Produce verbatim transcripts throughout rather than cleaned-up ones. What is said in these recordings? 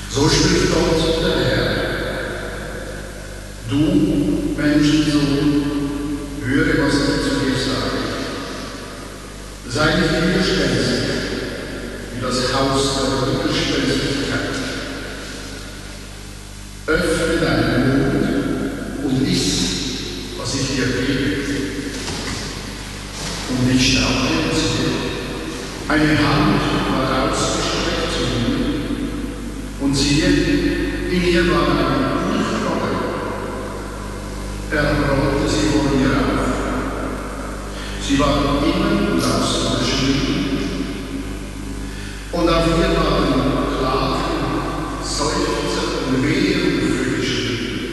So spricht Gott der Herr. Du, Menschensohn, höre, was ich zu dir sage. Sei nicht widerspenstig, wie das Haus der Widerspenstigkeit. Öffne deinen Mund und iss, was ich dir gebe. Und ich schaute zu dir. Eine Hand war ausgestreckt zu mir, und siehe, in ihr war eine Buchrolle. Er rollte sie vor mir auf. Sie war innen und außen beschrieben, und auf ihr waren Klagen, Seufzer und Weherufe geschrieben.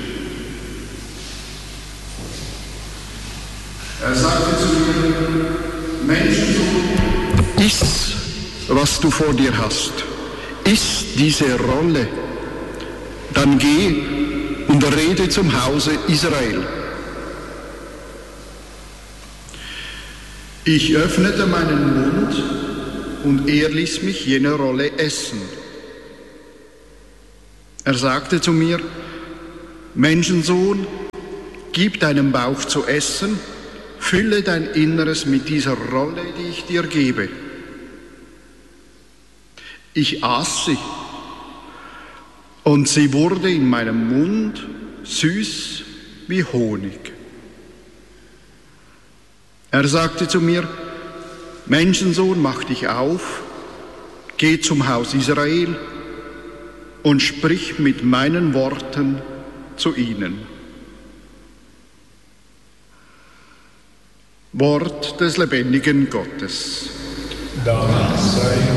Er sagte zu mir, Menschensohn, iss, was du vor dir hast. Iss diese Rolle. Dann geh und rede zum Hause Israel. Ich öffnete meinen Mund und er ließ mich jene Rolle essen. Er sagte zu mir, Menschensohn, gib deinem Bauch zu essen, fülle dein Inneres mit dieser Rolle, die ich dir gebe. Ich aß sie, und sie wurde in meinem Mund süß wie Honig. Er sagte zu mir, Menschensohn, mach dich auf, geh zum Haus Israel und sprich mit meinen Worten zu ihnen. Wort des lebendigen Gottes. Dank sei